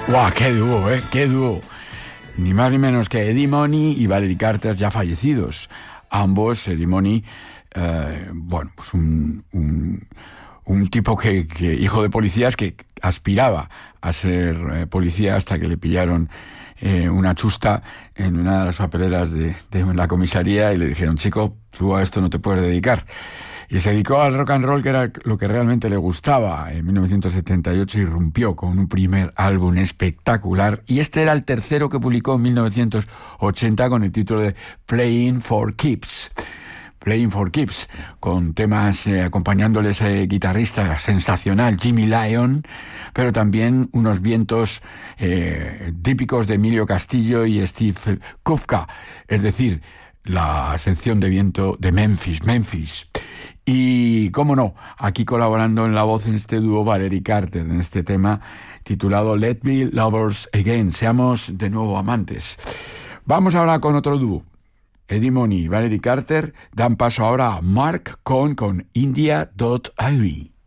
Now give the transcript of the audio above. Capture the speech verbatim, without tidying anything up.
¡Guau! ¡Qué dúo, eh! ¡Qué dúo! Ni más ni menos que Eddie Money y Valerie Carter, ya fallecidos. Ambos, Eddie Money, eh, bueno, pues un, un, un tipo que, que, hijo de policías, que aspiraba a ser eh, policía hasta que le pillaron eh, una chusta en una de las papeleras de, de la comisaría y le dijeron: chico, tú a esto no te puedes dedicar. Y se dedicó al rock and roll, que era lo que realmente le gustaba. En mil novecientos setenta y ocho irrumpió con un primer álbum espectacular, y este era el tercero que publicó en mil novecientos ochenta con el título de Playing for Keeps. Playing for Keeps, con temas eh, acompañándole ese guitarrista sensacional, Jimmy Lyon, pero también unos vientos eh, típicos de Emilio Castillo y Steve Kufka, es decir, la sección de viento de Memphis, Memphis. Y, cómo no, aquí colaborando en la voz en este dúo Valerie Carter, en este tema titulado Let Me Lovers Again, seamos de nuevo amantes. Vamos ahora con otro dúo. Eddie Money y Valerie Carter dan paso ahora a Mark Cohn con India dot I R I.